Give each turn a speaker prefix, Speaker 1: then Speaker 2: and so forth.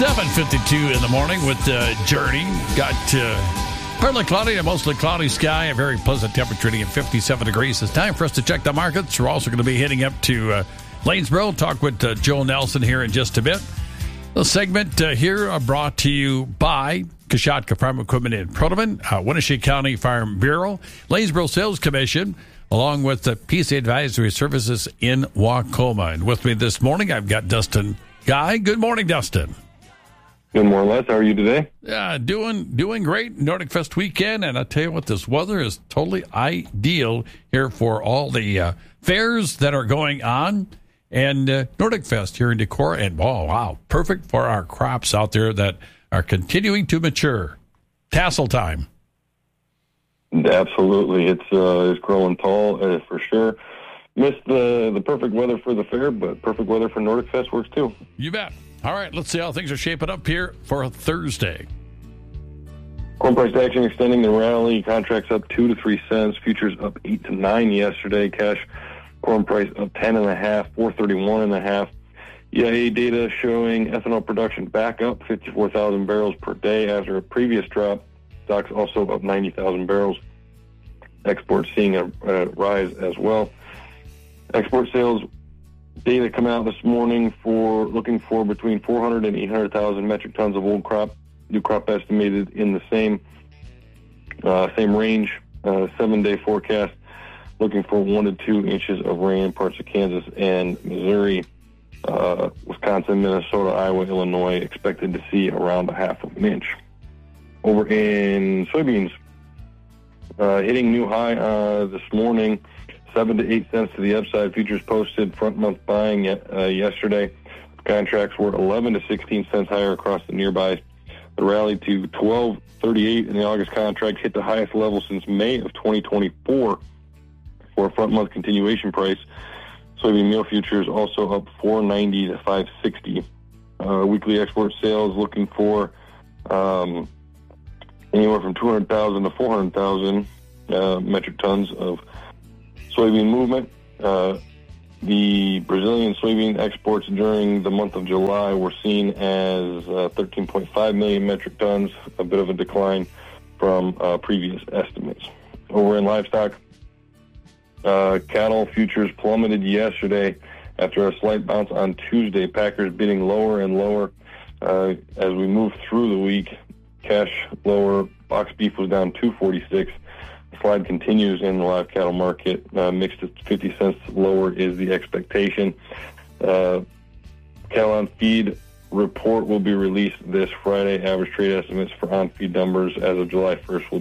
Speaker 1: 7:52 in the morning with Journey. Got partly cloudy to mostly cloudy sky. A very pleasant temperature at 57 degrees. It's time for us to check the markets. We're also going to be heading up to Lanesboro. Talk with Joel Nelson here in just a bit. The segment here brought to you by Kashatka Farm Equipment in Protoman, Winnebago County Farm Bureau, Lanesboro Sales Commission, along with the PC Advisory Services in Wacoma. And with me this morning, I've got Dustin Guy. Good morning, Dustin.
Speaker 2: Good morning, Les. How are you today?
Speaker 1: Doing great. Nordic Fest weekend, and I tell you what, this weather is totally ideal here for all the fairs that are going on, and Nordic Fest here in Decorah. And wow, perfect for our crops out there that are continuing to mature. Tassel time.
Speaker 2: Absolutely, it's growing tall for sure. Missed the perfect weather for the fair, but perfect weather for Nordic Fest works too.
Speaker 1: You bet. All right, let's see how things are shaping up here for Thursday.
Speaker 2: Corn price action extending the rally. Contracts up 2 to 3 cents. Futures up 8 to 9 yesterday. Cash corn price up 10.5, 431.5. EIA data showing ethanol production back up 54,000 barrels per day after a previous drop. Stocks also up 90,000 barrels. Exports seeing a rise as well. Export sales data come out this morning for looking for between 400 and 800,000 metric tons of old crop. New crop estimated in the same range. 7-day forecast looking for 1 to 2 inches of rain in parts of Kansas and Missouri. Wisconsin, Minnesota, Iowa, Illinois expected to see around a half of an inch. Over in soybeans, hitting new high this morning. 7 to 8 cents to the upside. Futures posted front month buying yesterday. Contracts were 11 to 16 cents higher across the nearbys. The rally to 12.38 in the August contract hit the highest level since May of 2024 for a front month continuation price. Soybean meal futures also up 4.90 to 5.60. Weekly export sales looking for anywhere from 200,000 to 400,000 metric tons of soybean movement. The Brazilian soybean exports during the month of July were seen as 13.5 million metric tons, a bit of a decline from previous estimates. Over in livestock, cattle futures plummeted yesterday after a slight bounce on Tuesday. Packers bidding lower and lower as we move through the week. Cash lower. Box beef was down 246. Slide continues in the live cattle market. Mixed at 50 cents lower is the expectation. Cattle on feed report will be released this Friday. Average trade estimates for on feed numbers as of July 1st will